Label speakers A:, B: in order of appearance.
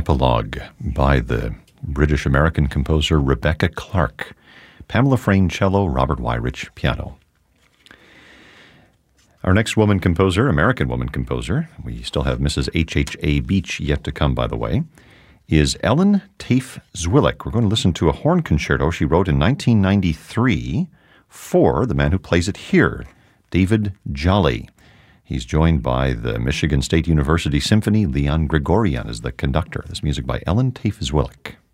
A: Epilogue by the British-American composer Rebecca Clark. Pamela Frayne cello, Robert Wyrich piano. Our next woman composer, American woman composer, we still have Mrs. H.H.A. Beach yet to come, by the way, is Ellen Tafe Zwilich. We're going to listen to a horn concerto she wrote in 1993 for the man who plays it here, David Jolly. He's joined by the Michigan State University Symphony. Leon Gregorian is the conductor. This music by Ellen Tafe Zwilich.